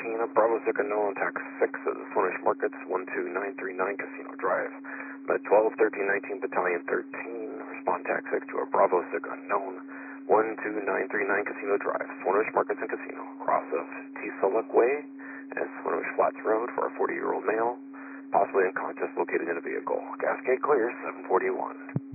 Bravo 6 unknown, tax 6 of the Swinomish Markets, 12939 Casino Drive. Med 12, 1319, Battalion 13, respond tax 6 to a Bravo 6 unknown, 12939 Casino Drive, Swinomish Markets and Casino, cross of T-Suluk Way and Swinomish Flats Road for a 40-year-old male, possibly unconscious, located in a vehicle. Gas gate clear, 741.